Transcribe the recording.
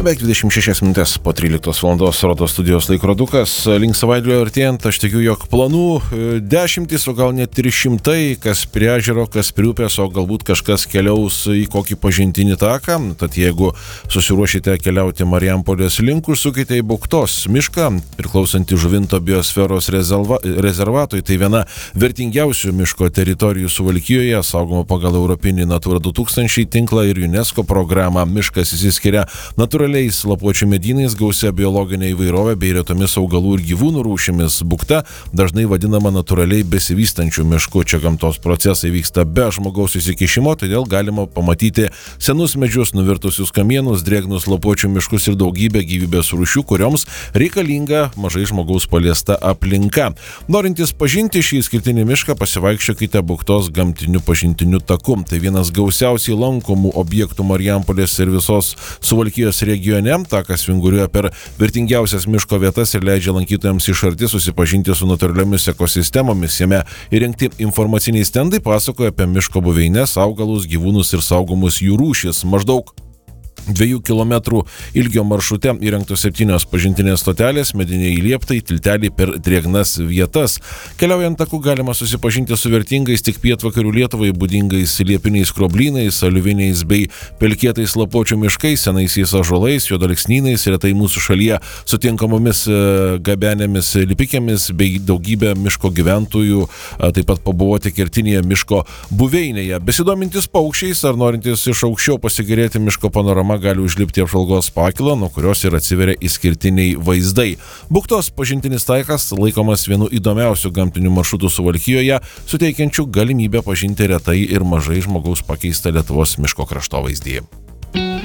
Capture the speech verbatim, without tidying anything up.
Beveik dvidešimt šešias minutės po tryliktos valandos rodo studijos laikrodukas. Link savaitgalio artėjant, aš tikiu, jog planų dešimtys, o gal net ir šimtai, kas prie ežero, kas prie upės, o galbūt kažkas keliaus į kokį pažintinį taką. Tad jeigu susiruošite keliauti Marijampolės link, užsukite į Buktos mišką, priklausantį Žuvinto biosferos rezerva, rezervatui. Tai viena vertingiausių miško teritorijų Suvalkijoje, saugoma pagal Europinį Natura du tūkstančiai tinklą ir UNESCO programą. Miškas įsiskiria natūraliai lapuočių medynais, gausia biologinė įvairovė bei retomis augalų ir gyvūnų rūšimis. Bukta dažnai vadinama natūraliai besivystančių mišku. Čia gamtos procesai vyksta be žmogaus įsikišimo, todėl galima pamatyti senus medžius, nuvirtusius kamienus, drėgnus lapuočių miškus ir daugybę gyvybės rūšių, kurioms reikalinga mažai žmogaus paliesta aplinka. Norintys pažinti šį išskirtinį mišką, pasivaikščiokite Buktos gamtiniu pažintiniu taku. Tai vienas gausiausiai lankomų objektų Marijampolės ir visos Suvalkijos regione. Takas vinguriuoja per vertingiausias miško vietas ir leidžia lankytojams iš arti susipažinti su natūraliomis ekosistemomis. Jame įrengti informaciniai stendai pasakoja apie miško buveines, augalus, gyvūnus ir saugomus jų rūšis. Maždaug Dviejų kilometrų ilgio maršrute įrengtos septynios pažintinės stotelės, mediniai lieptai, tilteliai per drėgnas vietas. Keliaujant taku galima susipažinti su vertingais tik pietvakarių Lietuvai būdingais liepiniais kroblynais, aliuviniais bei pelkėtais lapuočių miškais, senaisiais ąžuolais, juodalksnynais, retai mūsų šalyje sutinkamomis gabenėmis lipikėmis bei daugybė miško gyventojų, taip pat pabuvoti kertinėje miško buveinėje. Besidomintis paukščiais ar norintis iš aukščiau pasigėrėti miško panorama gali užlipti apžvalgos pakilą, nuo kurios ir atsiveria išskirtiniai vaizdai. Buktos pažintinis takas laikomas vienu įdomiausių gamtinių maršrutų Suvalkijoje, suteikiančių galimybę pažinti retai ir mažai žmogaus pakeistą Lietuvos miško kraštovaizdį.